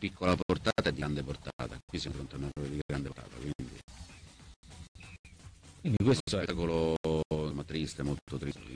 piccola portata e di grande portata. Qui siamo fronte a un errore di grande portata, quindi Quindi questo uno spettacolo triste, molto triste.